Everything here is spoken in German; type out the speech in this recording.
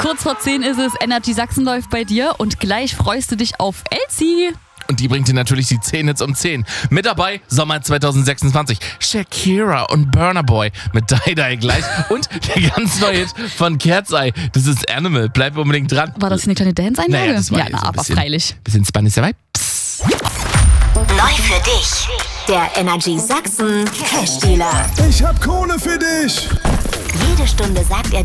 Kurz vor 10 ist es, Energy Sachsen läuft bei dir und gleich freust du dich auf Elsie. Und die bringt dir natürlich die 10 Hits um 10. Mit dabei Sommer 2026. Shakira und Burna Boy mit Die Die gleich. Und der ganz neue Hit von Cat's Eye. Das ist Animal. Bleib unbedingt dran. War das eine kleine Dance-Einlage? Naja, das war ja, so ein aber bisschen, freilich. Bisschen Spanisch dabei. Psst. Neu für dich. Der Energy Sachsen Cash Dealer. Ich hab Kohle für dich. Jede Stunde sagt er